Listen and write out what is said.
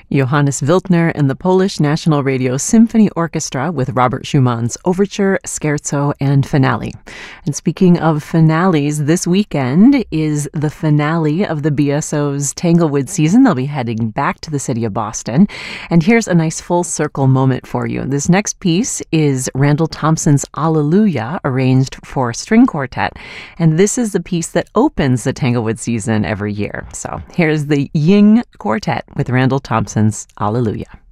Johannes Wildner and the Polish National Radio Symphony Orchestra with Robert Schumann's Overture, Scherzo, and Finale. And speaking of finales, this weekend is the finale of the BSO's Tanglewood season. They'll be heading back to the city of Boston. And here's a nice full circle moment for you. This next piece is Randall Thompson's Alleluia, arranged for string quartet. And this is the piece that opens the Tanglewood season every year. So here's the Ying Quartet with Randall Thompson's Alleluia.